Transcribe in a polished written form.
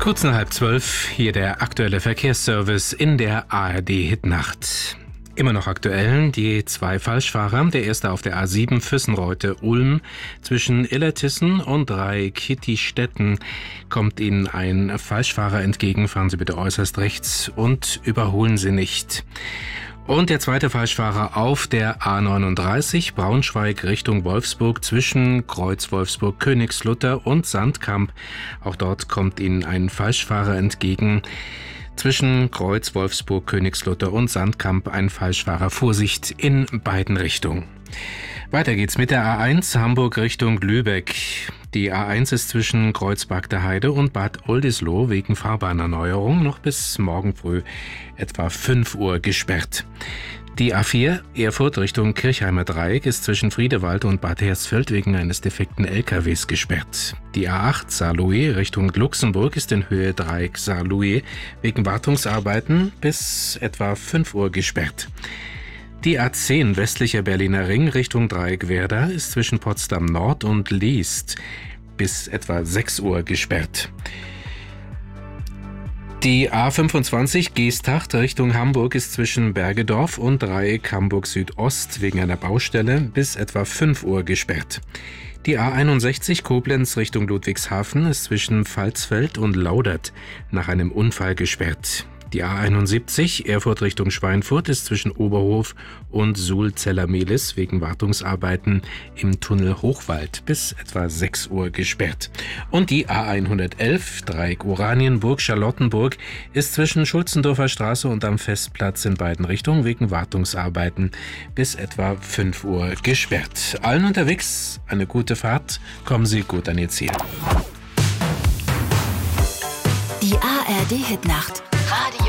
Kurz nach 11:30, hier der aktuelle Verkehrsservice in der ARD-Hitnacht. Immer noch aktuell die zwei Falschfahrer. Der erste auf der A7 Füssenreute-Ulm. Zwischen Illertissen und Kittistetten kommt Ihnen ein Falschfahrer entgegen. Fahren Sie bitte äußerst rechts und überholen Sie nicht. Und der zweite Falschfahrer auf der A39 Braunschweig Richtung Wolfsburg zwischen Kreuz Wolfsburg Königslutter und Sandkamp. Auch dort kommt Ihnen ein Falschfahrer entgegen. Zwischen Kreuz Wolfsburg Königslutter und Sandkamp ein Falschfahrer. Vorsicht in beiden Richtungen. Weiter geht's mit der A1 Hamburg Richtung Lübeck. Die A1 ist zwischen Kreuzberg Heide und Bad Oldesloe wegen Fahrbahnerneuerung noch bis morgen früh etwa 5 Uhr gesperrt. Die A4 Erfurt Richtung Kirchheimer Dreieck ist zwischen Friedewald und Bad Hersfeld wegen eines defekten LKWs gesperrt. Die A8 Saarlouis Richtung Luxemburg ist in Höhe Dreieck Saarlouis wegen Wartungsarbeiten bis etwa 5 Uhr gesperrt. Die A10 westlicher Berliner Ring Richtung Dreieck Werder ist zwischen Potsdam Nord und Liest bis etwa 6 Uhr gesperrt. Die A25 Geesthacht Richtung Hamburg ist zwischen Bergedorf und Dreieck Hamburg Südost wegen einer Baustelle bis etwa 5 Uhr gesperrt. Die A61 Koblenz Richtung Ludwigshafen ist zwischen Pfalzfeld und Laudert nach einem Unfall gesperrt. Die A71 Erfurt Richtung Schweinfurt ist zwischen Oberhof und Suhl-Zellermehlis wegen Wartungsarbeiten im Tunnel Hochwald bis etwa 6 Uhr gesperrt. Und die A111 Dreieck Oranienburg-Charlottenburg ist zwischen Schulzendorfer Straße und am Festplatz in beiden Richtungen wegen Wartungsarbeiten bis etwa 5 Uhr gesperrt. Allen unterwegs eine gute Fahrt, kommen Sie gut an Ihr Ziel. Die ARD-Hitnacht. Radio